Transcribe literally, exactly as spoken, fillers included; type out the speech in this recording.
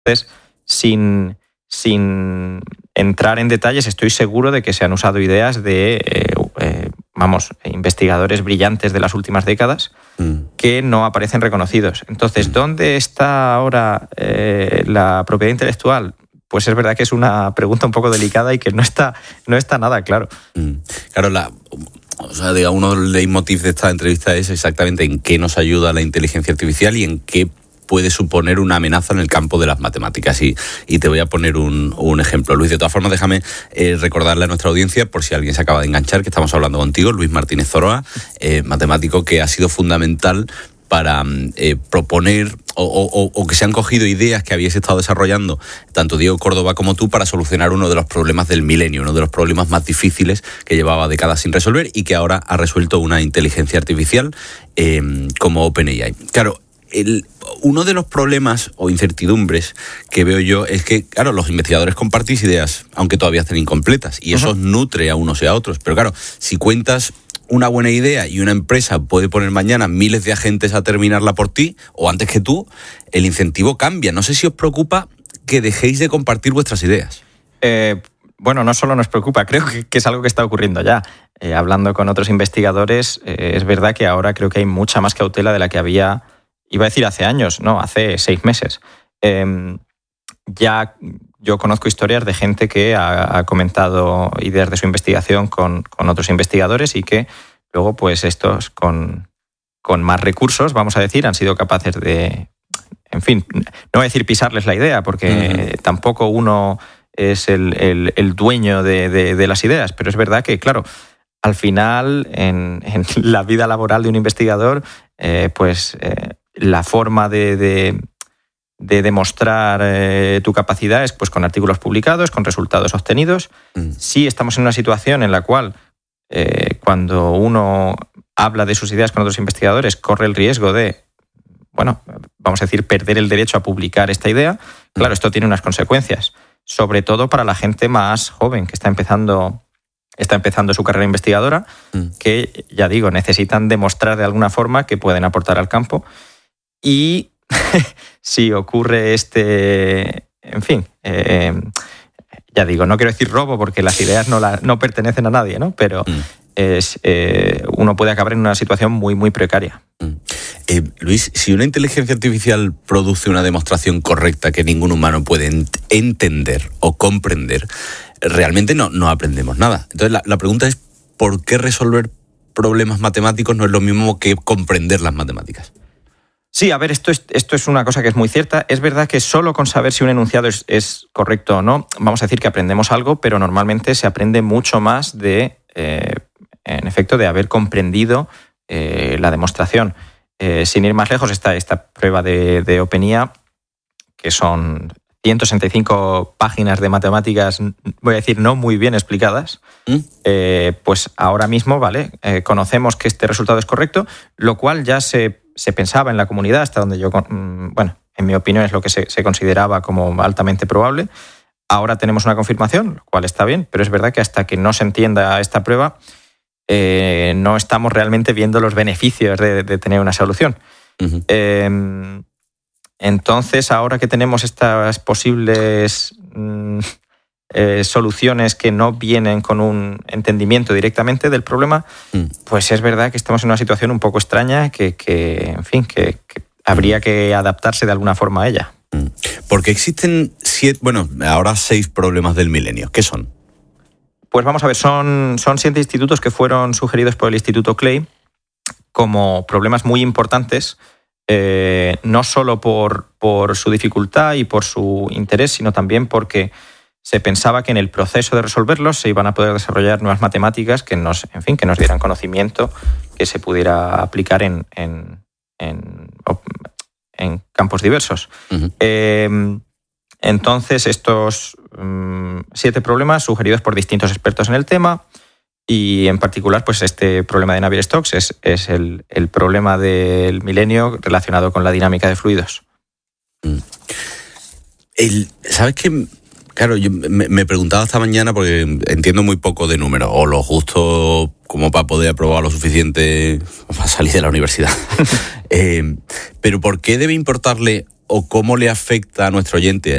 Entonces, sin, sin entrar en detalles, estoy seguro de que se han usado ideas de, eh, eh, vamos, investigadores brillantes de las últimas décadas mm. que no aparecen reconocidos. Entonces, mm. ¿dónde está ahora eh, la propiedad intelectual? Pues es verdad que es una pregunta un poco delicada y que no está, no está nada claro. Mm. Claro, la... O sea, digamos, uno de los leitmotiv de esta entrevista es exactamente en qué nos ayuda la inteligencia artificial y en qué puede suponer una amenaza en el campo de las matemáticas. Y, y te voy a poner un, un ejemplo. Luis, de todas formas, déjame eh, recordarle a nuestra audiencia, por si alguien se acaba de enganchar, que estamos hablando contigo, Luis Martínez Zoroa, eh, matemático que ha sido fundamental para eh, proponer o, o, o que se han cogido ideas que habíais estado desarrollando, tanto Diego Córdoba como tú, para solucionar uno de los problemas del milenio, uno de los problemas más difíciles que llevaba décadas sin resolver y que ahora ha resuelto una inteligencia artificial eh, como OpenAI. Claro, el, uno de los problemas o incertidumbres que veo yo es que, claro, los investigadores compartís ideas, aunque todavía estén incompletas, y eso uh-huh. nutre a unos y a otros. Pero claro, si cuentas una buena idea y una empresa puede poner mañana miles de agentes a terminarla por ti o antes que tú, el incentivo cambia. No sé si os preocupa que dejéis de compartir vuestras ideas. Eh, bueno, no solo nos preocupa, creo que, que es algo que está ocurriendo ya. Eh, hablando con otros investigadores, eh, es verdad que ahora creo que hay mucha más cautela de la que había, iba a decir hace años, no, hace seis meses. Eh, ya yo conozco historias de gente que ha, ha comentado ideas de su investigación con, con otros investigadores y que luego, pues estos con, con más recursos, vamos a decir, han sido capaces de, en fin, no voy a decir pisarles la idea, porque uh-huh. tampoco uno es el, el, el dueño de, de, de las ideas, pero es verdad que, claro, al final, en, en la vida laboral de un investigador, eh, pues eh, la forma de... de de demostrar eh, tu capacidad es pues, con artículos publicados, con resultados obtenidos. Mm. Sí estamos en una situación en la cual eh, cuando uno habla de sus ideas con otros investigadores corre el riesgo de, bueno, vamos a decir, perder el derecho a publicar esta idea. Claro, mm. esto tiene unas consecuencias, sobre todo para la gente más joven que está empezando, está empezando su carrera investigadora, mm. que, ya digo, necesitan demostrar de alguna forma que pueden aportar al campo. Y si ocurre este, en fin, eh, ya digo, no quiero decir robo porque las ideas no, la, no pertenecen a nadie, ¿no? Pero mm. es, eh, uno puede acabar en una situación muy, muy precaria. Mm. Eh, Luis, si una inteligencia artificial produce una demostración correcta que ningún humano puede ent- entender o comprender, realmente no, no aprendemos nada. Entonces la, la pregunta es, ¿por qué resolver problemas matemáticos no es lo mismo que comprender las matemáticas? Sí, a ver, esto es, esto es una cosa que es muy cierta. Es verdad que solo con saber si un enunciado es, es correcto o no, vamos a decir que aprendemos algo, pero normalmente se aprende mucho más de, eh, en efecto, de haber comprendido eh, la demostración. Eh, sin ir más lejos, está esta prueba de, de OpenAI, que son ciento sesenta y cinco páginas de matemáticas, voy a decir, no muy bien explicadas. ¿Mm? Eh, pues ahora mismo, vale, eh, conocemos que este resultado es correcto, lo cual ya se... se pensaba en la comunidad, hasta donde yo, bueno, en mi opinión es lo que se, se consideraba como altamente probable. Ahora tenemos una confirmación, lo cual está bien, pero es verdad que hasta que no se entienda esta prueba, eh, no estamos realmente viendo los beneficios de, de tener una solución. Uh-huh. Eh, entonces, ahora que tenemos estas posibles mm, eh, soluciones que no vienen con un entendimiento directamente del problema, mm. pues es verdad que estamos en una situación un poco extraña que, que en fin, que, que habría que adaptarse de alguna forma a ella. Mm. Porque existen siete, bueno, ahora seis problemas del milenio. ¿Qué son? Pues vamos a ver, son, son siete institutos que fueron sugeridos por el Instituto Clay como problemas muy importantes, eh, no solo por, por su dificultad y por su interés, sino también porque se pensaba que en el proceso de resolverlos se iban a poder desarrollar nuevas matemáticas que nos, en fin, que nos dieran conocimiento que se pudiera aplicar en, en, en, en campos diversos. Uh-huh. Eh, entonces, estos um, siete problemas sugeridos por distintos expertos en el tema, y en particular, pues este problema de Navier-Stokes es, es el, el problema del milenio relacionado con la dinámica de fluidos. Mm. El, ¿Sabes qué? Claro, yo me, me preguntaba esta mañana porque entiendo muy poco de números, o lo justo como para poder aprobar lo suficiente para salir de la universidad. eh, pero ¿por qué debe importarle o cómo le afecta a nuestro oyente